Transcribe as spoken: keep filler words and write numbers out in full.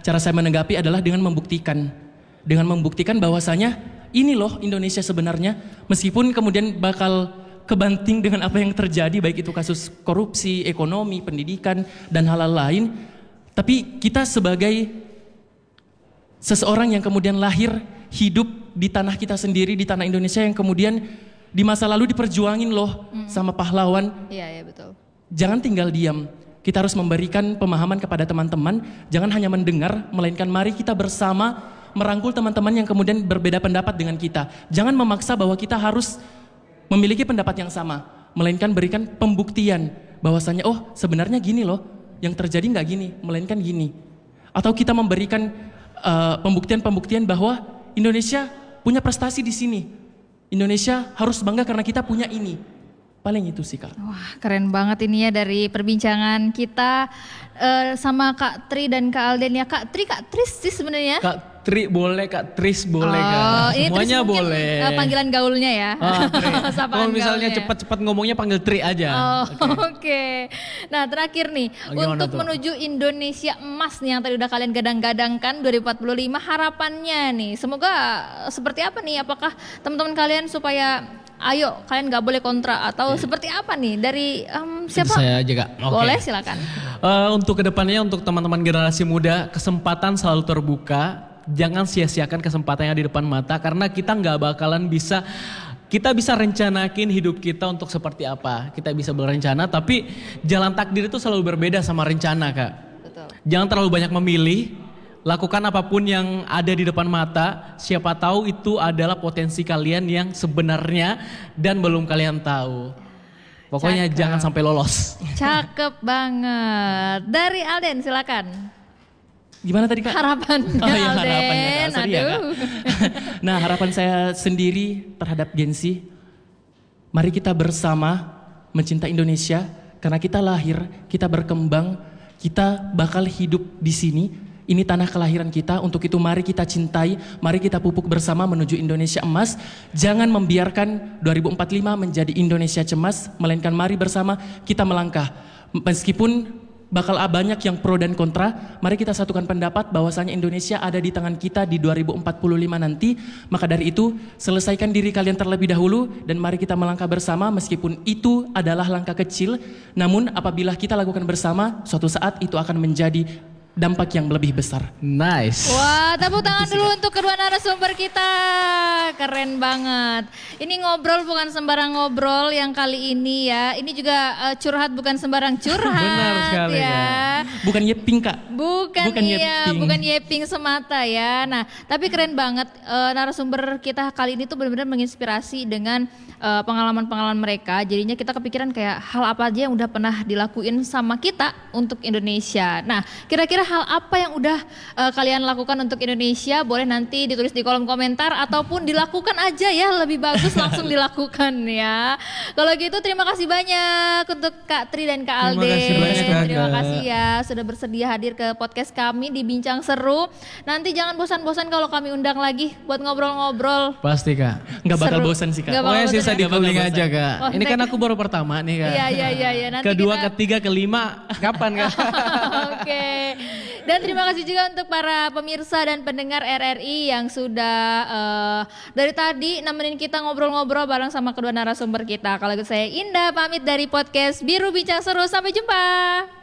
cara saya menanggapi adalah dengan membuktikan. Dengan membuktikan bahwasanya ini loh Indonesia sebenarnya. Meskipun kemudian bakal kebanting dengan apa yang terjadi, baik itu kasus korupsi, ekonomi, pendidikan, dan hal-hal lain. Tapi kita sebagai seseorang yang kemudian lahir, hidup di tanah kita sendiri, di tanah Indonesia yang kemudian di masa lalu diperjuangin loh hmm. sama pahlawan. Iya, iya betul. Jangan tinggal diam. Kita harus memberikan pemahaman kepada teman-teman, jangan hanya mendengar, melainkan mari kita bersama merangkul teman-teman yang kemudian berbeda pendapat dengan kita. Jangan memaksa bahwa kita harus memiliki pendapat yang sama, melainkan berikan pembuktian bahwasanya oh sebenarnya gini loh, yang terjadi nggak gini, melainkan gini. Atau kita memberikan uh, pembuktian-pembuktian bahwa Indonesia punya prestasi di sini. Indonesia harus bangga karena kita punya ini. Paling itu sih Kak. Wah keren banget ini ya dari perbincangan kita uh, sama Kak Tri dan Kak Alden ya. Kak Tri, Kak Tris sih sebenarnya. Kak Tri boleh, Kak Tris boleh oh, Kak. Semuanya mungkin, boleh. Uh, panggilan gaulnya ya. Oh, kalau misalnya gaulnya. cepat-cepat ngomongnya panggil Tri aja. Oh, Oke. Okay. Okay. Nah terakhir nih oh, untuk tuh? menuju Indonesia emas nih yang tadi udah kalian gadang-gadangkan dua ribu empat puluh lima harapannya nih. Semoga seperti apa nih? Apakah teman-teman kalian supaya ayo kalian gak boleh kontra atau yeah. seperti apa nih dari um, siapa? Saya aja Kak. Okay. Boleh silakan. Uh, untuk kedepannya untuk teman-teman generasi muda kesempatan selalu terbuka. Jangan sia-siakan kesempatan yang di depan mata karena kita gak bakalan bisa, kita bisa rencanakin hidup kita untuk seperti apa. Kita bisa berencana tapi jalan takdir itu selalu berbeda sama rencana Kak. Betul. Jangan terlalu banyak memilih. Lakukan apapun yang ada di depan mata, siapa tahu itu adalah potensi kalian yang sebenarnya dan belum kalian tahu. Pokoknya Cakep. Jangan sampai lolos. Cakep banget. Dari Alden silakan. Gimana tadi Kak? Harapannya oh, iya, Alden. Harapannya Kak. Sorry ya, Kak. Nah harapan saya sendiri terhadap Gensi, mari kita bersama mencintai Indonesia karena kita lahir, kita berkembang, kita bakal hidup di sini. Ini tanah kelahiran kita, untuk itu mari kita cintai, mari kita pupuk bersama menuju Indonesia emas. Jangan membiarkan dua ribu empat puluh lima menjadi Indonesia cemas, melainkan mari bersama kita melangkah. Meskipun bakal banyak yang pro dan kontra, mari kita satukan pendapat bahwasanya Indonesia ada di tangan kita di dua ribu empat puluh lima nanti. Maka dari itu, selesaikan diri kalian terlebih dahulu dan mari kita melangkah bersama meskipun itu adalah langkah kecil. Namun apabila kita lakukan bersama, suatu saat itu akan menjadi dampak yang lebih besar. Nice. Wah, tepuk tangan dulu untuk kedua narasumber kita. Keren banget. Ini ngobrol bukan sembarang ngobrol yang kali ini ya. Ini juga uh, curhat bukan sembarang curhat. Benar sekali ya. Kak. Bukan yeping Kak. Bukan, bukan iya, yeping. bukan yeping semata ya. Nah, tapi keren banget uh, narasumber kita kali ini tuh benar-benar menginspirasi dengan uh, pengalaman-pengalaman mereka. Jadinya kita kepikiran kayak hal apa aja yang udah pernah dilakuin sama kita untuk Indonesia. Nah, kira-kira hal apa yang udah uh, kalian lakukan untuk Indonesia, boleh nanti ditulis di kolom komentar ataupun dilakukan aja ya, lebih bagus langsung dilakukan ya. Kalau gitu terima kasih banyak untuk Kak Tri dan Kak Alden. Terima kasih banyak Kak. Terima kasih ya sudah bersedia hadir ke podcast kami di Bincang Seru. Nanti jangan bosan-bosan kalau kami undang lagi buat ngobrol-ngobrol. Pasti Kak. Nggak bakal Seru. bosan sih Kak. Nggak Pokoknya bakal sisa bosan. di cooling Nggak bakal aja bosan. Kak. Oh, Ini kan nanti- aku baru pertama nih Kak. Iya iya iya ya. Nanti Kedua, kita... ketiga, kelima, kapan Kak? Oke. Dan terima kasih juga untuk para pemirsa dan pendengar R R I yang sudah uh, dari tadi nemenin kita ngobrol-ngobrol bareng sama kedua narasumber kita. Kalau gitu saya Indah pamit dari podcast Biru Bincang Seru. Sampai jumpa.